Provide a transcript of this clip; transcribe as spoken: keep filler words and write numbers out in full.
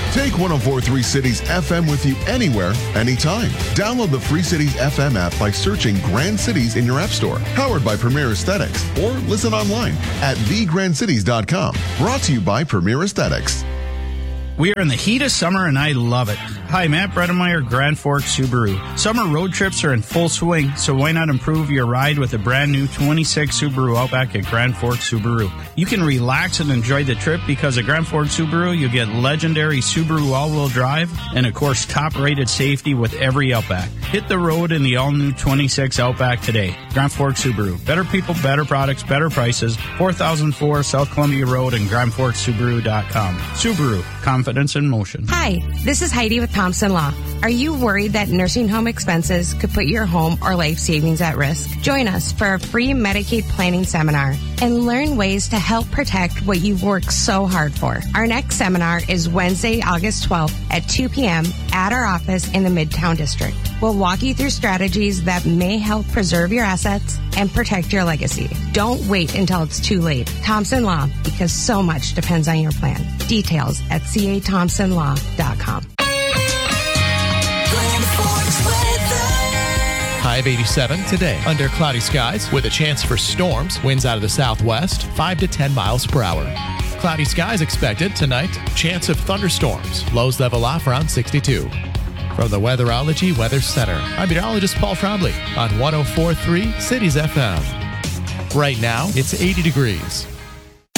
Take one oh four point three Cities F M with you anywhere, anytime. Download the free Cities F M app by searching Grand Cities in your app store. Powered by Premier Aesthetics. Or listen online at the grand cities dot com. Brought to you by Premier Aesthetics. We are in the heat of summer, and I love it. Hi, Matt Bredemeyer, Grand Forks Subaru. Summer road trips are in full swing, so why not improve your ride with a brand new twenty-six Subaru Outback at Grand Forks Subaru? You can relax and enjoy the trip because at Grand Forks Subaru, you get legendary Subaru all-wheel drive and, of course, top-rated safety with every Outback. Hit the road in the all-new twenty-six Outback today. Grand Forks Subaru. Better people, better products, better prices. four thousand four South Columbia Road and grand forks subaru dot com. Subaru. Confidence in motion. Hi, this is Heidi with Thompson Law. Are you worried that nursing home expenses could put your home or life savings at risk? Join us for a free Medicaid planning seminar and learn ways to help protect what you've worked so hard for. Our next seminar is Wednesday, August twelfth at two p.m. at our office in the Midtown District. We'll walk you through strategies that may help preserve your assets and protect your legacy. Don't wait until it's too late. Thompson Law, because so much depends on your plan. Details at c a thompson law dot com. High of eighty-seven today. Under cloudy skies with a chance for storms. Winds out of the southwest, five to ten miles per hour. Cloudy skies expected tonight. Chance of thunderstorms. Lows level off around sixty-two. From the Weatherology Weather Center, I'm meteorologist Paul Trombley on one oh four point three Cities F M. Right now, it's eighty degrees.